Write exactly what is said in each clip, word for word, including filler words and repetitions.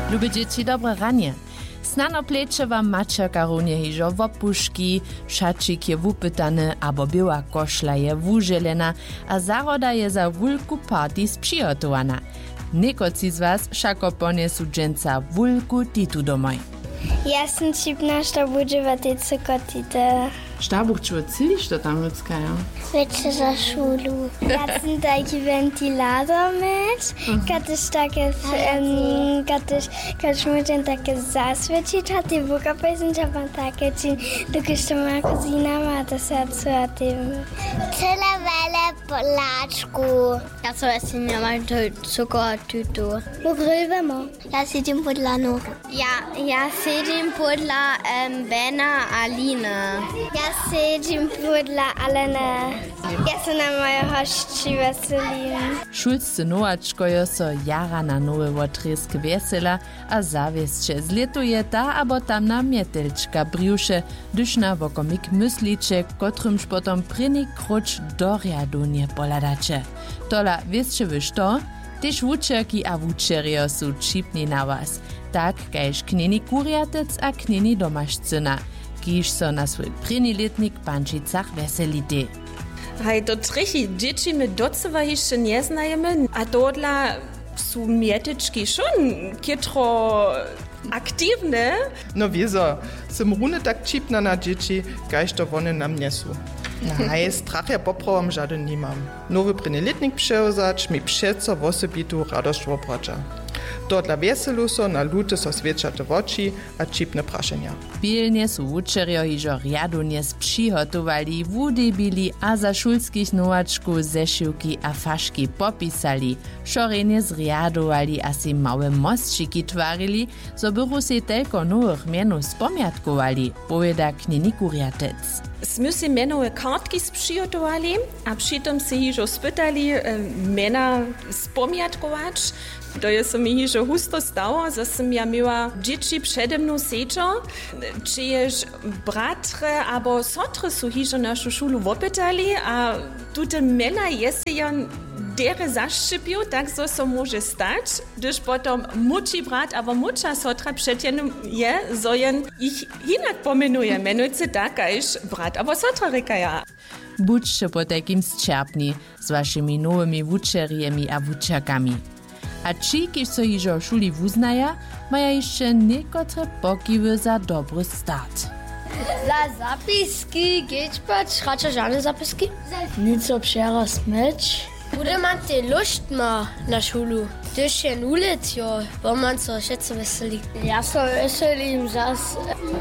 Lubię dzieci dobre ranie. Snano plecze wam mačerka równie hižo wopuszki, szaczyk je wupytany, abo biała koszla je wużelena, a zaroda je za wulku party sprzygotowana. Niekoci z was szako poniesu dżęca wulku titu domoj. Ja sam cipna, što budživa te cukotite. Šta buch čuo ciliš to tam ľudskaja? Večer za šulu. Ja sam taki ventilator med, kad iš take, kad iš, kad šmučen take zasvečiť, a ty buka pejsim čapan take, či dokiš to má kozina má to srdcu a ty. Celé vele poláčku. Ja som asi nemám to cukotito. Pogrívamo. Ja sedím podľa noh. Ja, ja sedím podľa um, Bena a Line. Ja sedím podľa Alene. Ja sa na moje hošči veselím. Šulsce novačko je so jara na nové votreske vesela a zaviesče zletuje ta abo tam na mietelčka brjuše, dyž na vokomik mysliče, kotrymž potom pryni kruč do riadu nie poladače. Tola wiesče wy što? Tyž wučerki a wučerio su čipni na was. Tak kajž knjeni kuriatec a knjeni domašcina, kiž so na svoj pryni letnik pančicach veselite. Hej, to trichy dzieci my docewa jeszcze nie znajemy, a dodla su mietyczki schon kietro aktywne. No wieso, sem rune tak čipna na dzieci, kajž to one na mnie su. Hej, strach ja poprowam żaden nie mam. Nowy pryni letnik przełzacz mi przeco w osobitu radość wopracza. To dla weselu so na lute so sviečate voči a čipne prašenja. Pilnie su wučerio hižo riadunje spřihotovali, wudebili a za šulskich novačku zešiwki a faški popisali. Šorenje zriadovali a si małe mostčiki twarili, so byru se telko nových mienów spomjatkovali, poveda knjeni kuriatec. Smy si menowe kartki spřihotovali a přitom si hižo spytali e, mena spomjatkovač. To je so mi hižo husto stało, że sam ja miała dzieci przede mną sečo, czy jeż bratre abo sotre su hižo našu šulu wopytali, a tute mena jesi jan dere zaszczypił, tak so so może stać, gdyż potom muči brat abo muča sotra přetjenom je, so jen ich inak pomenuje, menujce tak, iż brat abo sotra rekaja. Budźcie po takim zčerpni z waszymi nowymi wučeriemi a wučerkami. A ci, kiż so hižo šuli wuznaja, maja jeszcze niekotre pokiwy za dobry start. Za zapiski, gećpać, rača žane zapiski? Nico pšera smeć. Bude man te lust ma na šulu. Tyž je nuletjo, bo man so všetko veseli. Ja so veselim zas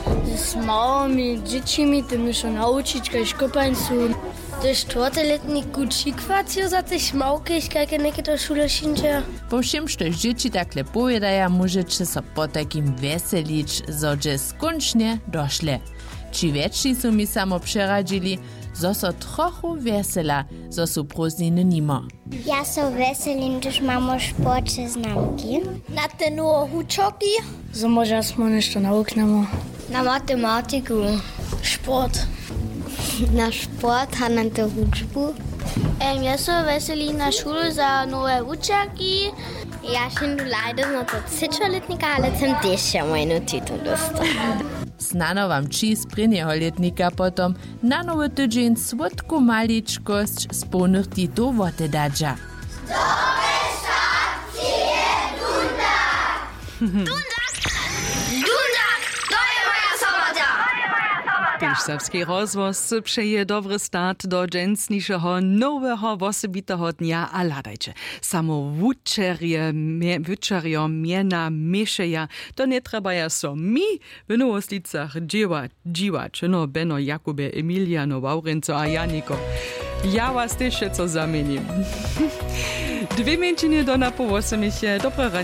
s małymi dziecimi, tymi šo naučić, kaj škopaň su. Tyž čtvrteletniku čikvacio za te šmaukiš, kajke neke to šule šinče. Po všem, štož dzieci takle povedaja, môžete so po takým veselič, zože skončne došle. Či väčší su mi samo přeradžili, zo so trochu vesela, zo su prózdniny nimo. Ja so veselim, když mamo športče znamki. Na te novo hučoki. Zo možda smo nešto nauknemo. Na matematiku. Šport. Na šport a na to učbu. Um, ja so veselim na šulu za nove učaki. Ja šim leider na to cičoletnika, ale sem tež moju titul dostala. Snano wam či z prynieho letnika potom na nowy tydzień słodku maliczkość z pełnych titów wotedadża. Dobry start, cije Dundak! Dundak! Dundak! To je moja sobota! Tyž serbski rozvoz przeje dobry start do dżęsniejszego, nowego, osobitego dnia, a ladajcie. Samo wučerje, wučerjo miena miešeja, to nie treba ja so mi w Nowoslicach dziewać, dziwać, no Beno, Jakubie, Emiliano, Waurenco a Janiko. Ja was też co zamienim. Dwie mięczyny do na połosem się. Dobre